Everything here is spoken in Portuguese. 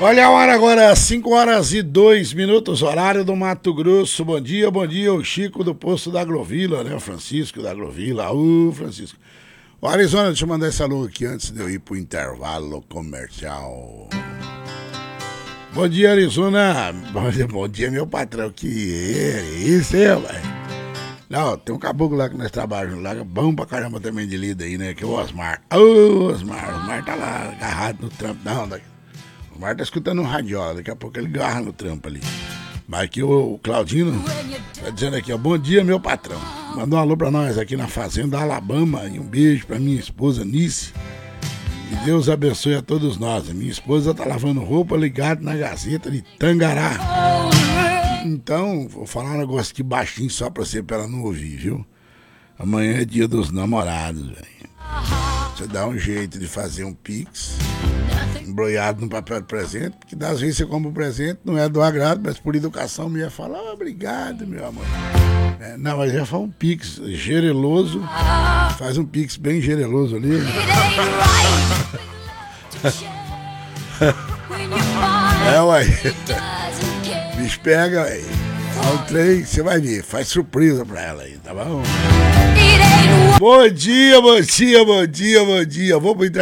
Olha a hora agora, 5h02, horário do Mato Grosso. Bom dia, o Chico do Posto da Agrovila, né? O Francisco da Agrovila. Francisco. Ô, Arizona, deixa eu mandar esse alô aqui antes de eu ir pro intervalo comercial. Bom dia, Arizona. Bom dia, meu patrão. Que isso, hein, velho? Não, tem um caboclo lá que nós trabalhamos lá, bom pra caramba também de lida aí, né? Que é o Osmar. Osmar tá lá agarrado no trampo. Não, o Osmar tá escutando um radiola, daqui a pouco ele agarra no trampo ali. Mas aqui o Claudino tá dizendo aqui, ó, bom dia, meu patrão. Mandou um alô pra nós aqui na Fazenda Alabama e um beijo pra minha esposa Nice. Que Deus abençoe a todos nós. Minha esposa tá lavando roupa ligada na Gazeta de Tangará. Então, vou falar um negócio aqui baixinho só pra você, pra ela não ouvir, viu? Amanhã é dia dos namorados, velho. Você dá um jeito de fazer um pix embrulhado no papel de presente, porque das vezes você compra um presente, não é do agrado, mas por educação me ia falar, obrigado, meu amor. Não, mas já faz um pix generoso, faz um pix bem generoso ali. Uai. Bicho pega, velho. Fala um trem, você vai ver, faz surpresa pra ela aí, tá bom? Bom dia. Vou pro intervalo.